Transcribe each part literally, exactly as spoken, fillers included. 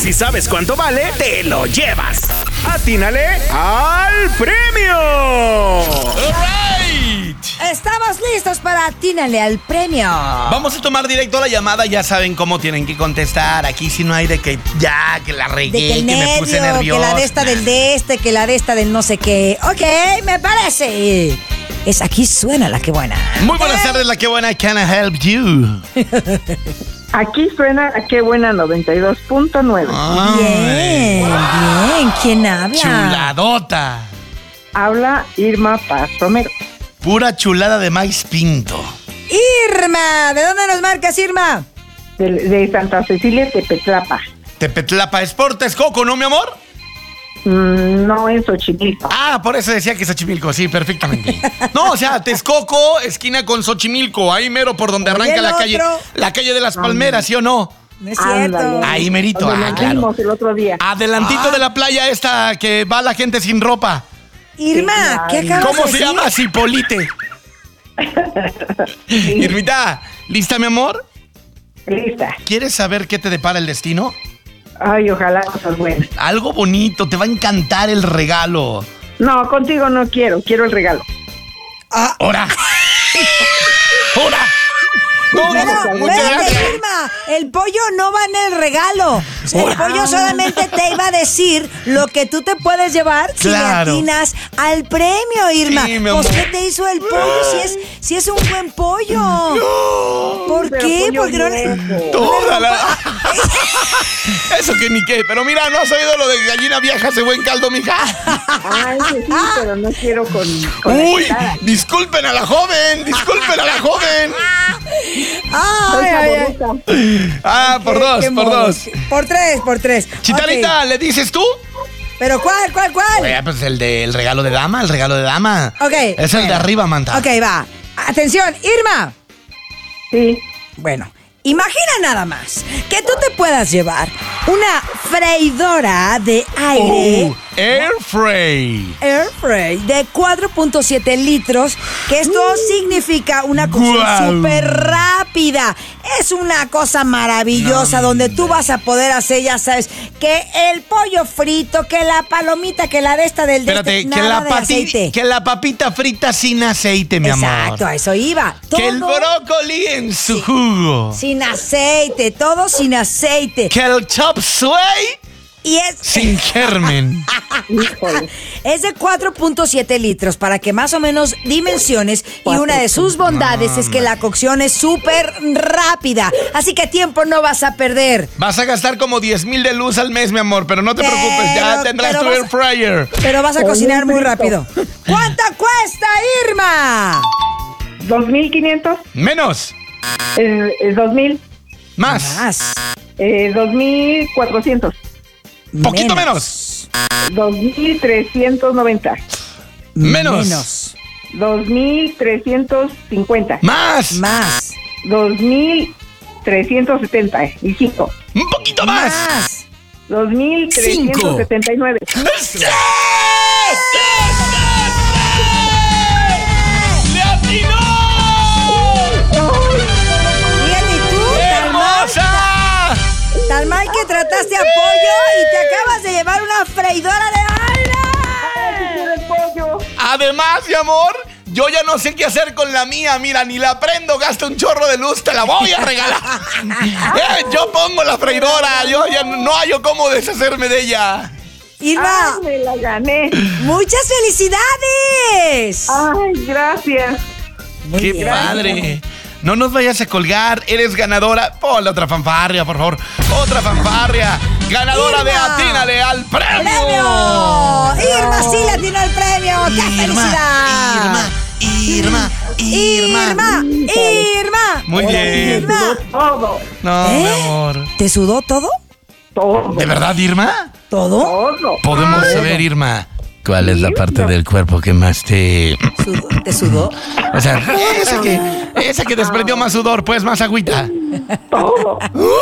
Si sabes cuánto vale, te lo llevas. ¡Atínale al premio! All right. Estamos listos para Atínale al premio. Vamos a tomar directo la llamada. Ya saben cómo tienen que contestar. Aquí si no hay de que ya, que la regué, De que, el que nervio, me puse nervioso. que la de esta del de este, que la de esta del no sé qué. Ok, me parece. Es Aquí Suena la Que Buena. Muy buenas tardes, la Que Buena. Can I help you? Aquí suena a Qué Buena noventa y dos punto nueve. Bien, bien. ¿Quién habla? Chuladota. Habla Irma Paz Romero. Pura chulada de maíz pinto. Irma, ¿de dónde nos marcas, Irma? De, de Santa Cecilia, Tepetlapa. Tepetlapa es por Texcoco, ¿no, mi amor? Mm, no en Xochimilco. Ah, por eso decía que Xochimilco, sí, perfectamente. No, o sea, Texcoco, esquina con Xochimilco, ahí mero por donde Oye, arranca el la calle, otro. la calle de las Palmeras, ¿sí o no? No es cierto. Ándale. Ahí merito, Donde ah, nos claro. vimos el otro día. Adelantito de la playa esta que va la gente sin ropa. Irma, ¿qué Sí, acabas ¿Cómo de se decir? llama? Cipolite. Irmita, ¿lista, mi amor? Lista. ¿Quieres saber qué te depara el destino? Ay, ojalá cosas buenas. Algo bonito, te va a encantar el regalo. No, contigo no quiero, quiero el regalo. ¡Ahora! ¡Ahora! No, Pero, no, muchas espérate, gracias. Irma, el pollo no va en el regalo. El pollo solamente te iba a decir lo que tú te puedes llevar Claro. si le atinas al premio, Irma. Sí, mi pues, amor. ¿qué te hizo el pollo si es, si es un buen pollo? ¿Por Pero qué? pollo Porque no le... viejo. Toda la... Eso que ni qué. Pero mira, ¿no has oído lo de gallina vieja hace buen caldo, mija? Ay, que sí, pero no quiero con, con la Uy, cara. disculpen a la joven, disculpen a la joven. Soy Ay, ay, ay. saborosa. Ah, por Qué- dos, qué por mono. dos. Por tres, por tres. Chitarita, Ok. ¿le dices tú? ¿Pero cuál, cuál, cuál? Oye, pues el del regalo de dama, el regalo de dama. Ok. Es el de bueno. arriba, manta. Ok, va. Atención, Irma. Sí. Bueno, imagina nada más que tú te puedas llevar una freidora de aire. Uh, air fry. Air fry de cuatro punto siete litros, que esto significa una cocción Guau. súper rápida. Es una cosa maravillosa No, donde tú vas a poder hacer, ya sabes, que el pollo frito, que la palomita, que la de esta del de Espérate, este, que nada la, de pati- aceite. que la papita frita sin aceite, mi amor. Exacto, a eso iba. Que el Todo brócoli en su Sí. jugo. sin aceite, todo sin aceite. Que el chop suey Y es... sin germen. Híjole. Es de cuatro punto siete litros para que más o menos dimensiones, y una de sus bondades es que la cocción es súper rápida, así que tiempo no vas a perder. Vas a gastar como diez mil de luz al mes, mi amor, pero no te Pero- preocupes, ya tendrás pero tu vas- air fryer. Pero vas a Con cocinar un muy frito. rápido. ¿Cuánto cuesta, Irma? ¿Dos mil quinientos? Menos. Eh, eh, ¿Dos mil? Más. Más. Eh, ¿Dos mil cuatrocientos? Poquito menos. ¿Dos mil trescientos noventa? Menos. Menos. ¿Dos mil trescientos cincuenta? Más. Más. ¿Dos mil trescientos setenta y cinco? Un poquito más. Más. ¿Dos mil trescientos setenta y nueve? ¡Sí! ¡Le atinó! Fíjate tú, tan mal, ¡Hermosa! tan mal que trataste a pollo y te acabas de llevar una freidora de aire. ¡El pollo! Además, mi amor, yo ya no sé qué hacer con la mía. Mira, ni la prendo, gasta un chorro de luz, te la voy a regalar. Eh, yo pongo la freidora, yo ya no hallo cómo deshacerme de ella. Irma, ¡Ay, me la gané! muchas felicidades. ¡Ay, gracias! Muy ¡Qué bien. padre! No nos vayas a colgar, eres ganadora. Ponle otra fanfarria, por favor. Otra fanfarria. Ganadora de Irma. Atínale al premio. ¡Premio! Irma sí le atinó el premio. ¡Qué felicidad! Irma, Irma, Irma, Irma. Muy bien. Irma. Todo, No, ¿Eh? mi amor. ¿Te sudó todo? todo, ¿De verdad, Irma? ¿Todo? todo. Podemos saber, Irma, ¿cuál es la parte del cuerpo que más te... ¿Sudó? ¿Te sudó? O sea, esa que, esa que desprendió más sudor, pues más agüita. Todo.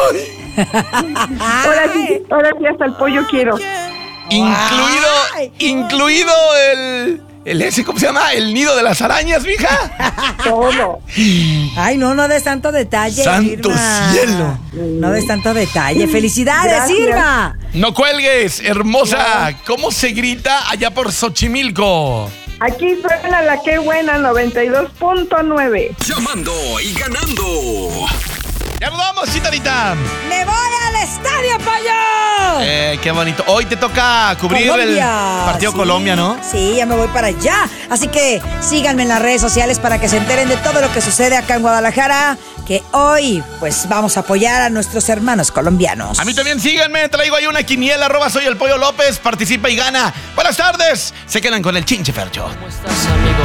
Ahora sí, ahora sí hasta el pollo quiero. Incluido, Ay. incluido el, el ese, ¿cómo se llama? El nido de las arañas, mija. Todo. Ay, no, no des tanto detalle, ¡Santo Irma. cielo! No des tanto detalle. ¡Felicidades, Gracias. Irma! No cuelgues, hermosa. ¿Cómo se grita allá por Xochimilco? Aquí suena la que buena noventa y dos punto nueve. Llamando y ganando. Ya nos vamos, chitarita. ¡Me voy al estadio, pollo! Eh, qué bonito. Hoy te toca cubrir Colombia. el partido Sí, Colombia, ¿no? Sí, ya me voy para allá. Así que síganme en las redes sociales para que se enteren de todo lo que sucede acá en Guadalajara. Que hoy, pues, vamos a apoyar a nuestros hermanos colombianos. A mí también síganme, traigo ahí una quiniela, arroba soy el Pollo López, participa y gana. Buenas tardes, se quedan con el Chinche Fercho. ¿Cómo estás, amigo?